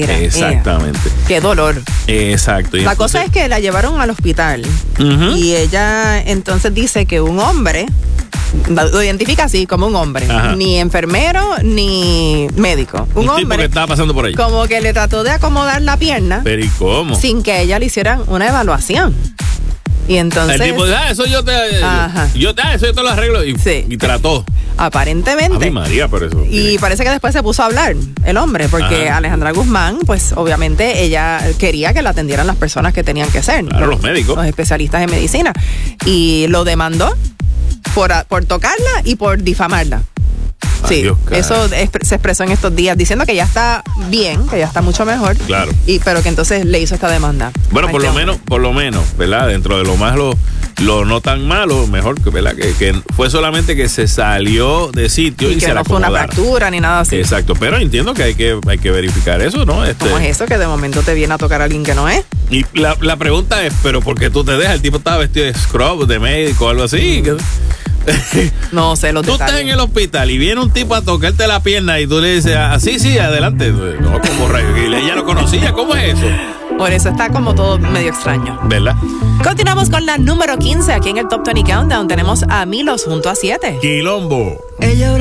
Exactamente. Qué dolor. Exacto. La cosa es que la llevaron al hospital y ella entonces dice que un hombre, lo identifica así como un hombre, ni enfermero ni médico. Un hombre tipo que estaba pasando por ahí. Como que le trató de acomodar la pierna. ¿Pero y cómo? Sin que ella le hicieran una evaluación. Y entonces el tipo, eso yo te lo arreglo y trató. Aparentemente. Ay, María, por eso. Y parece que después se puso a hablar el hombre, porque Alejandra Guzmán, pues obviamente ella quería que la atendieran las personas que tenían que ser. Claro, los médicos. Los especialistas en medicina. Y lo demandó por tocarla y por difamarla. Sí, Dios, eso se expresó en estos días diciendo que ya está bien, que ya está mucho mejor. Claro. Pero que entonces le hizo esta demanda. Bueno, por lo menos, ¿verdad? Dentro de lo más lo no tan malo, mejor que, ¿verdad? Que fue solamente que se salió de sitio y que se la no fue una fractura ni nada así. Exacto, pero entiendo que hay que verificar eso, ¿no? ¿Cómo es eso que de momento te viene a tocar a alguien que no es? Y la pregunta es, ¿pero por qué tú te dejas? El tipo estaba vestido de scrub, de médico o algo así. No sé los detalles. Tú estás en el hospital y viene un tipo a tocarte la pierna y tú le dices, sí, adelante. No, como rayo, ella lo conocía, ¿cómo es eso? Por eso está como todo medio extraño. ¿Verdad? Continuamos con la número 15 aquí en el Top 20 Countdown. Tenemos a Milos junto a 7. Quilombo.